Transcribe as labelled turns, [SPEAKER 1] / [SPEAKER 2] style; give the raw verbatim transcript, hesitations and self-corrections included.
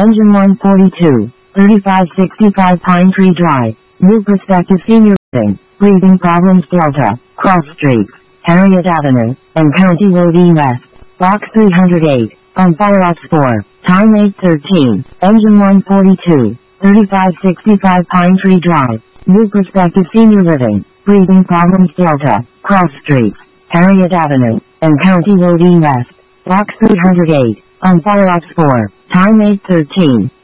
[SPEAKER 1] Engine one forty-two, thirty-five sixty-five Pine Tree Drive, New Prospective Senior Living, Breathing Problems Delta, Cross Streets, Harriet Avenue, and County Road E West, Box three hundred eight, on Fireops four, time eight thirteen, Engine one forty-two, thirty-five sixty-five Pine Tree Drive, New Prospective Senior Living, Breathing Problems Delta, Cross Streets, Harriet Avenue, and County Road E West, Box three hundred eight, on Fireops four, time eight thirteen.